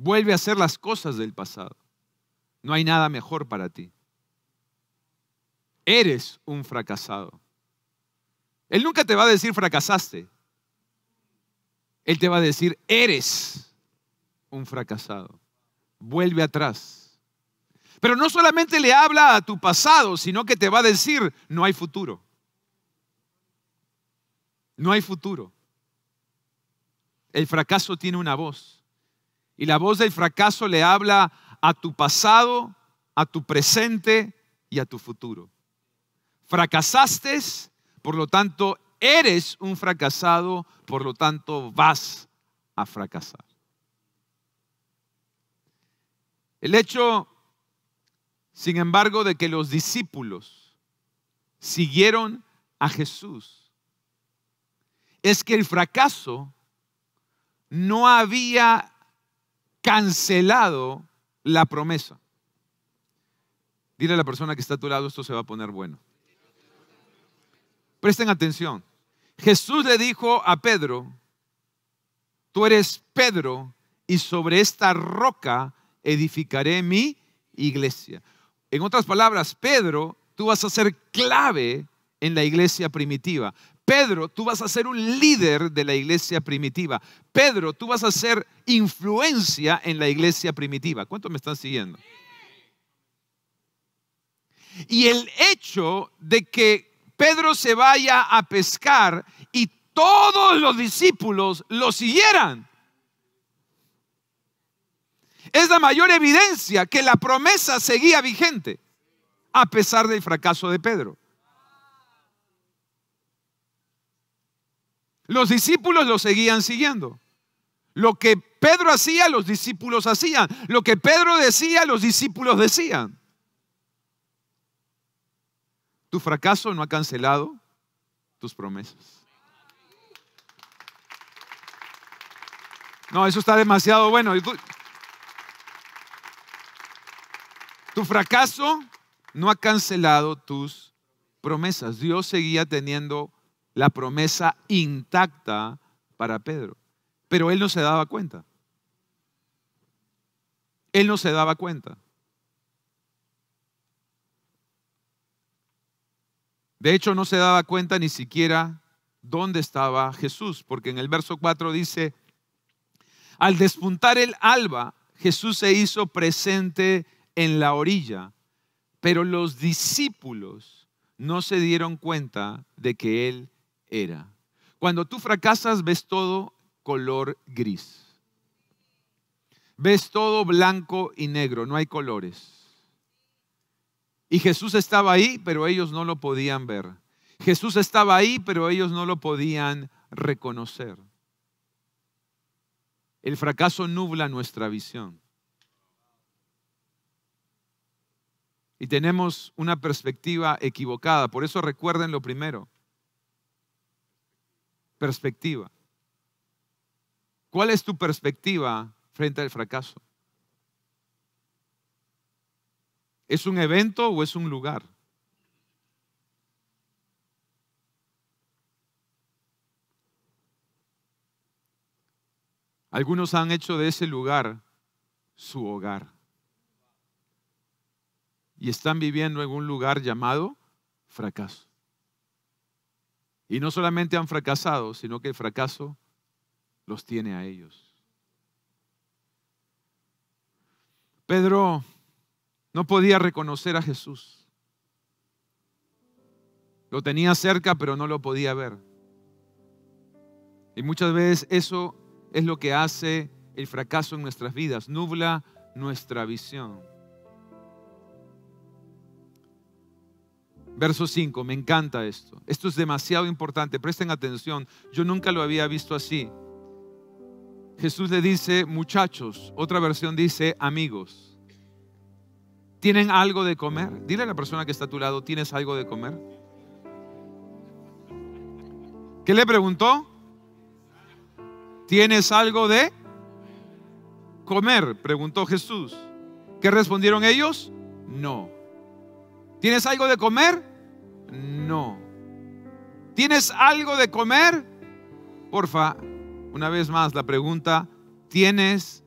Vuelve a hacer las cosas del pasado. No hay nada mejor para ti. Eres un fracasado. Él nunca te va a decir fracasaste. Él te va a decir eres un fracasado. Vuelve atrás. Pero no solamente le habla a tu pasado, sino que te va a decir no hay futuro. No hay futuro. El fracaso tiene una voz. Y la voz del fracaso le habla a tu pasado, a tu presente y a tu futuro. Fracasaste, por lo tanto, eres un fracasado, por lo tanto, vas a fracasar. El hecho, sin embargo, de que los discípulos siguieron a Jesús, es que el fracaso no había cancelado la promesa. Dile a la persona que está a tu lado, esto se va a poner bueno. Presten atención. Jesús le dijo a Pedro, tú eres Pedro y sobre esta roca edificaré mi iglesia. En otras palabras, Pedro, tú vas a ser clave en la iglesia primitiva. Pedro, tú vas a ser un líder de la iglesia primitiva. Pedro, tú vas a ser influencia en la iglesia primitiva. ¿Cuántos me están siguiendo? Y el hecho de que Pedro se vaya a pescar y todos los discípulos lo siguieran es la mayor evidencia que la promesa seguía vigente a pesar del fracaso de Pedro. Los discípulos lo seguían siguiendo. Lo que Pedro hacía, los discípulos hacían. Lo que Pedro decía, los discípulos decían. Tu fracaso no ha cancelado tus promesas. No, eso está demasiado bueno. Tu fracaso no ha cancelado tus promesas. Dios seguía teniendo la promesa intacta para Pedro. Pero él no se daba cuenta. Él no se daba cuenta. De hecho, no se daba cuenta ni siquiera dónde estaba Jesús, porque en el verso 4 dice, al despuntar el alba, Jesús se hizo presente en la orilla, pero los discípulos no se dieron cuenta de que Él era. Cuando tú fracasas, ves todo color gris. Ves todo blanco y negro, no hay colores. Y Jesús estaba ahí, pero ellos no lo podían ver. Jesús estaba ahí, pero ellos no lo podían reconocer. El fracaso nubla nuestra visión. Y tenemos una perspectiva equivocada. Por eso recuerden lo primero. Perspectiva. ¿Cuál es tu perspectiva frente al fracaso? ¿Es un evento o es un lugar? Algunos han hecho de ese lugar su hogar. Y están viviendo en un lugar llamado fracaso. Y no solamente han fracasado, sino que el fracaso los tiene a ellos. Pedro no podía reconocer a Jesús. Lo tenía cerca, pero no lo podía ver. Y muchas veces eso es lo que hace el fracaso en nuestras vidas. Nubla nuestra visión. Verso 5, me encanta esto. Esto es demasiado importante. Presten atención. Yo nunca lo había visto así. Jesús le dice, muchachos. Otra versión dice, amigos. ¿Tienen algo de comer? Dile a la persona que está a tu lado, ¿tienes algo de comer? ¿Qué le preguntó? ¿Tienes algo de comer? Preguntó Jesús. ¿Qué respondieron ellos? No. ¿Tienes algo de comer? No. ¿Tienes algo de comer? Porfa, una vez más la pregunta, ¿tienes